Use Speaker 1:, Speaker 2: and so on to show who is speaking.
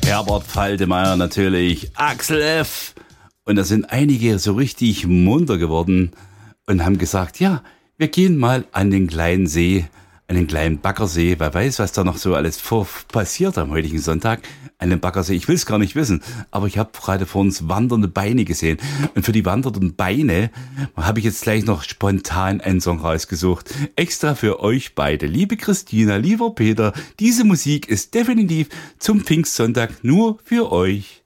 Speaker 1: Herbert Faltemeyer natürlich, Axel F. Und da sind einige so richtig munter geworden und haben gesagt, ja, wir gehen mal an den kleinen See, an den kleinen Baggersee. Wer weiß, was da noch so alles passiert am heutigen Sonntag an dem Baggersee. Ich will es gar nicht wissen, aber ich habe gerade vor uns wandernde Beine gesehen. Und für die wandernden Beine habe ich jetzt gleich noch spontan einen Song rausgesucht. Extra für euch beide. Liebe Christina, lieber Peter, diese Musik ist definitiv zum Pfingstsonntag nur für euch.